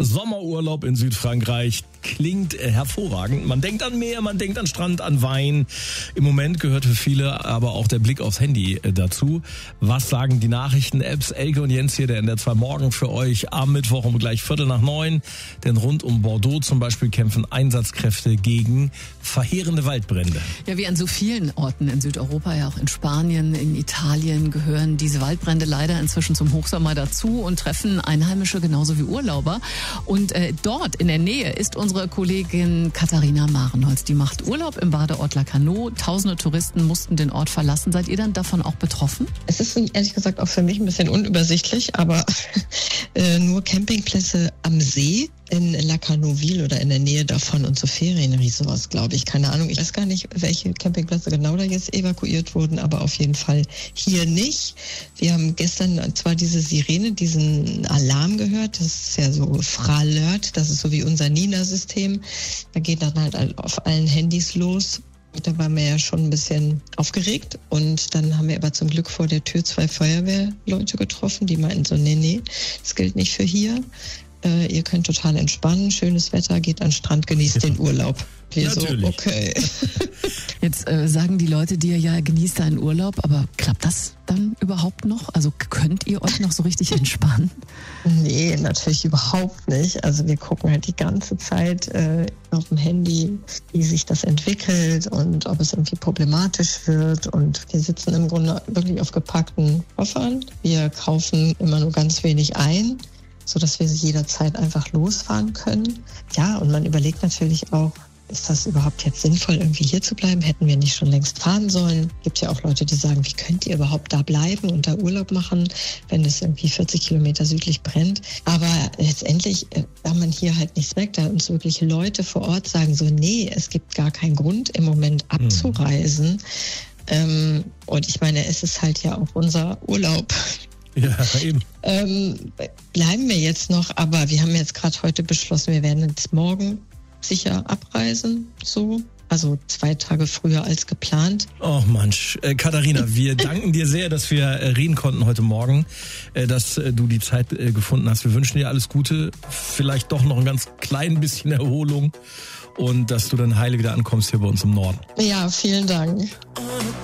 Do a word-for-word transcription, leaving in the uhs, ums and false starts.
Sommerurlaub in Südfrankreich klingt hervorragend. Man denkt an Meer, man denkt an Strand, an Wein. Im Moment gehört für viele aber auch der Blick aufs Handy dazu. Was sagen die Nachrichten-Apps? Elke und Jens hier, der N D R zwei Morgen für euch am Mittwoch um gleich Viertel nach neun. Denn rund um Bordeaux zum Beispiel kämpfen Einsatzkräfte gegen verheerende Waldbrände. Ja, wie an so vielen Orten in Südeuropa, ja auch in Spanien, in Italien gehören diese Waldbrände leider inzwischen zum Hochsommer dazu und treffen Einheimische genauso wie Urlauber. Und äh, dort in der Nähe ist unsere Kollegin Katharina Marenholz. Die macht Urlaub im Badeort Lacanau. Tausende Touristen mussten den Ort verlassen. Seid ihr dann davon auch betroffen? Es ist ehrlich gesagt auch für mich ein bisschen unübersichtlich, aber äh, nur Campingplätze am See in Lacanau-Ville oder in der Nähe davon und so Ferienresorts, glaube ich. Keine Ahnung, ich weiß gar nicht, welche Campingplätze genau da jetzt evakuiert wurden, aber auf jeden Fall hier nicht. Wir haben gestern zwar diese Sirene, diesen Alarm gehört, das ist ja so Fralert, das ist so wie unser Nina-System. Da geht dann halt auf allen Handys los. Da waren wir ja schon ein bisschen aufgeregt und dann haben wir aber zum Glück vor der Tür zwei Feuerwehrleute getroffen, die meinten so, nee, nee, das gilt nicht für hier. Äh, ihr könnt total entspannen, schönes Wetter, geht an den Strand, genießt den Urlaub. Wir Natürlich. So, okay. Jetzt äh, sagen die Leute dir ja, genießt deinen Urlaub, aber klappt das dann überhaupt noch? Also könnt ihr euch noch so richtig entspannen? Nee, natürlich überhaupt nicht. Also wir gucken halt die ganze Zeit äh, auf dem Handy, wie sich das entwickelt und ob es irgendwie problematisch wird. Und wir sitzen im Grunde wirklich auf gepackten Koffern. Wir kaufen immer nur ganz wenig ein, sodass wir jederzeit einfach losfahren können. Ja, und man überlegt natürlich auch, ist das überhaupt jetzt sinnvoll, irgendwie hier zu bleiben? Hätten wir nicht schon längst fahren sollen? Gibt ja auch Leute, die sagen, wie könnt ihr überhaupt da bleiben und da Urlaub machen, wenn es irgendwie vierzig Kilometer südlich brennt? Aber letztendlich, da man hier halt nichts merkt, da uns wirklich Leute vor Ort sagen so, nee, es gibt gar keinen Grund im Moment abzureisen. Mhm. Ähm, und ich meine, es ist halt ja auch unser Urlaub. Ja, eben. Ähm, bleiben wir jetzt noch, aber wir haben jetzt gerade heute beschlossen, wir werden jetzt morgen sicher abreisen, so. Also zwei Tage früher als geplant. Oh Mensch, äh, Katharina, wir danken dir sehr, dass wir äh, reden konnten heute Morgen, äh, dass äh, du die Zeit äh, gefunden hast. Wir wünschen dir alles Gute, vielleicht doch noch ein ganz klein bisschen Erholung und dass du dann heile wieder ankommst hier bei uns im Norden. Ja, vielen Dank.